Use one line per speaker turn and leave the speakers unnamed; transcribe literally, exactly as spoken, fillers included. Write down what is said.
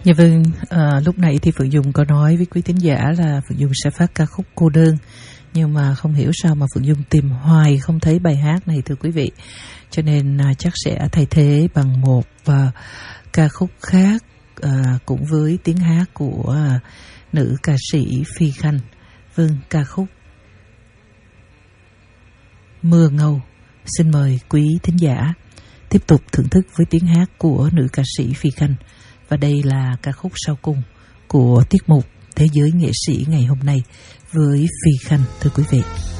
Dạ vâng, à, lúc nãy thì Phượng Dung có nói với quý thính giả là Phượng Dung sẽ phát ca khúc Cô Đơn. Nhưng mà không hiểu sao mà Phượng Dung tìm hoài không thấy bài hát này thưa quý vị. Cho nên à, chắc sẽ thay thế bằng một à, ca khúc khác à, cũng với tiếng hát của à, nữ ca sĩ Phi Khanh. Vâng, ca khúc Mưa Ngâu. Xin mời quý thính giả tiếp tục thưởng thức với tiếng hát của nữ ca sĩ Phi Khanh. Và đây là ca khúc sau cùng của tiết mục Thế giới nghệ sĩ ngày hôm nay với Phi Khanh thưa quý vị.